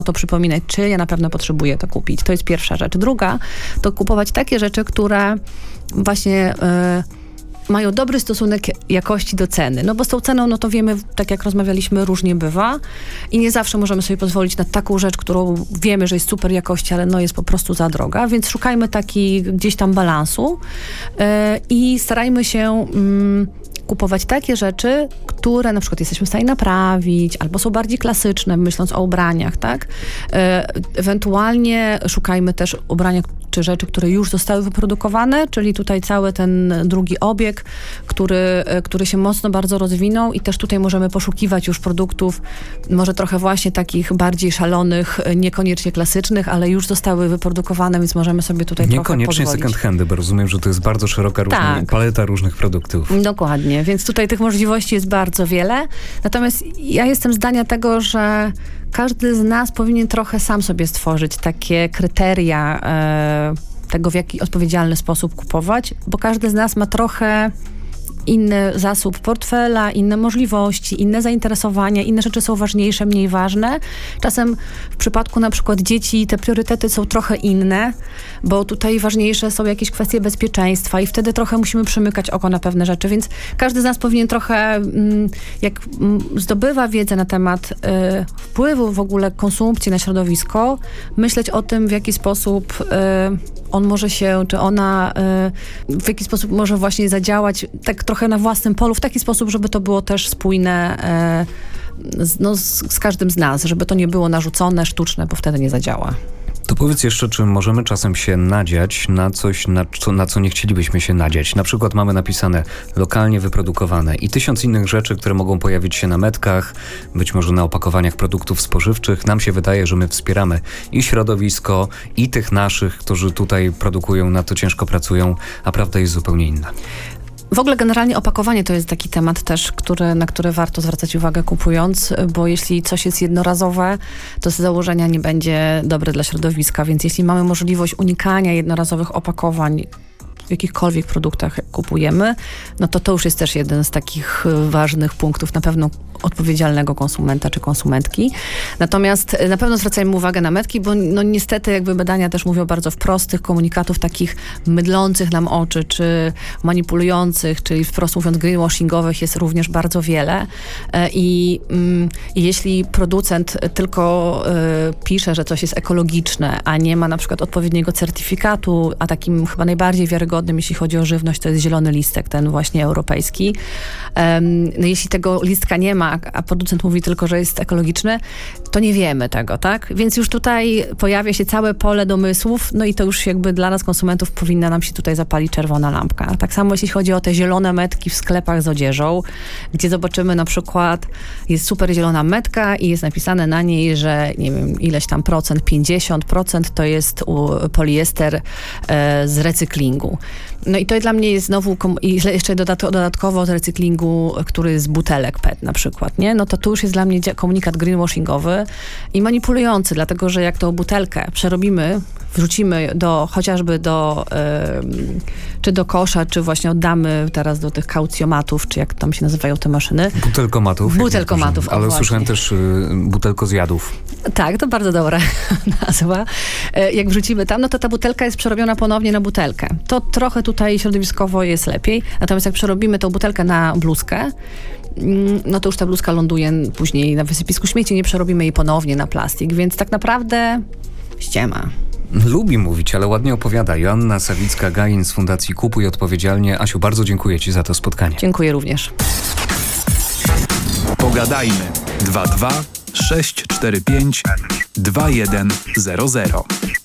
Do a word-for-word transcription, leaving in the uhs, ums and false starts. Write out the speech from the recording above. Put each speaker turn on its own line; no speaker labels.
to przypominać, czy ja na pewno potrzebuję to kupić. To jest pierwsza rzecz. Druga, to kupować takie rzeczy, które właśnie y, mają dobry stosunek jakości do ceny. No bo z tą ceną, no to wiemy, tak jak rozmawialiśmy, różnie bywa i nie zawsze możemy sobie pozwolić na taką rzecz, którą wiemy, że jest super jakości, ale no jest po prostu za droga, więc szukajmy taki gdzieś tam balansu y, i starajmy się y, kupować takie rzeczy, które na przykład jesteśmy w stanie naprawić, albo są bardziej klasyczne, myśląc o ubraniach, tak? E, ewentualnie szukajmy też ubrania czy rzeczy, które już zostały wyprodukowane, czyli tutaj cały ten drugi obieg, który, który się mocno bardzo rozwinął i też tutaj możemy poszukiwać już produktów, może trochę właśnie takich bardziej szalonych, niekoniecznie klasycznych, ale już zostały wyprodukowane, więc możemy sobie tutaj trochę pozwolić.
Niekoniecznie second handy, bo rozumiem, że to jest bardzo szeroka różna, tak. paleta różnych produktów.
Dokładnie, więc tutaj tych możliwości jest bardzo wiele. Natomiast ja jestem zdania tego, że każdy z nas powinien trochę sam sobie stworzyć takie kryteria e, tego, w jaki odpowiedzialny sposób kupować, bo każdy z nas ma trochę inny zasób portfela, inne możliwości, inne zainteresowania, inne rzeczy są ważniejsze, mniej ważne. Czasem w przypadku na przykład dzieci te priorytety są trochę inne, bo tutaj ważniejsze są jakieś kwestie bezpieczeństwa i wtedy trochę musimy przymykać oko na pewne rzeczy, więc każdy z nas powinien trochę, jak zdobywa wiedzę na temat wpływu w ogóle konsumpcji na środowisko, myśleć o tym, w jaki sposób on może się, czy ona w jaki sposób może właśnie zadziałać tak trochę na własnym polu, w taki sposób, żeby to było też spójne e, z, no, z, z każdym z nas, żeby to nie było narzucone, sztuczne, bo wtedy nie zadziała.
To powiedz jeszcze, czy możemy czasem się nadziać na coś, na co, na co nie chcielibyśmy się nadziać. Na przykład mamy napisane lokalnie wyprodukowane i tysiąc innych rzeczy, które mogą pojawić się na metkach, być może na opakowaniach produktów spożywczych. Nam się wydaje, że my wspieramy i środowisko, i tych naszych, którzy tutaj produkują, na to ciężko pracują, a prawda jest zupełnie inna.
W ogóle generalnie opakowanie to jest taki temat też, który, na który warto zwracać uwagę kupując, bo jeśli coś jest jednorazowe, to z założenia nie będzie dobre dla środowiska, więc jeśli mamy możliwość unikania jednorazowych opakowań w jakichkolwiek produktach kupujemy, no to to już jest też jeden z takich ważnych punktów na pewno odpowiedzialnego konsumenta czy konsumentki. Natomiast na pewno zwracajmy uwagę na metki, bo no niestety jakby badania też mówią bardzo wprost, tych komunikatów takich mydlących nam oczy, czy manipulujących, czyli wprost mówiąc greenwashingowych jest również bardzo wiele. I, i jeśli producent tylko y, pisze, że coś jest ekologiczne, a nie ma na przykład odpowiedniego certyfikatu, a takim chyba najbardziej wiarygodnym, jeśli chodzi o żywność, to jest zielony listek, ten właśnie europejski. Um, no jeśli tego listka nie ma, a producent mówi tylko, że jest ekologiczny, to nie wiemy tego, tak? Więc już tutaj pojawia się całe pole domysłów, no i to już jakby dla nas konsumentów powinna nam się tutaj zapalić czerwona lampka. Tak samo jeśli chodzi o te zielone metki w sklepach z odzieżą, gdzie zobaczymy na przykład, jest super zielona metka i jest napisane na niej, że nie wiem, ileś tam procent, pięćdziesiąt procent to jest poliester e, z recyklingu. No i to dla mnie jest znowu, i jeszcze dodatkowo z recyklingu, który z butelek P E T na przykład, nie? No to tu już jest dla mnie komunikat greenwashingowy i manipulujący, dlatego że jak tą butelkę przerobimy, wrzucimy do, chociażby do, y, czy do kosza, czy właśnie oddamy teraz do tych kaucjomatów, czy jak tam się nazywają te maszyny.
Butelkomatów.
Butelkomatów,
Ale właśnie. Słyszałem też y, butelkozjadów.
Tak, to bardzo dobra nazwa. Y, jak wrzucimy tam, no to ta butelka jest przerobiona ponownie na butelkę. To trochę tutaj środowiskowo jest lepiej. Natomiast jak przerobimy tą butelkę na bluzkę, no to już ta bluzka ląduje później na wysypisku śmieci, nie przerobimy jej ponownie na plastik, więc tak naprawdę ściema.
Lubi mówić, ale ładnie opowiada. Joanna Sawicka-Gain z Fundacji Kupuj Odpowiedzialnie. Asiu, bardzo dziękuję Ci za to spotkanie.
Dziękuję również.
Pogadajmy. dwa dwa sześć cztery pięć dwa jeden zero zero.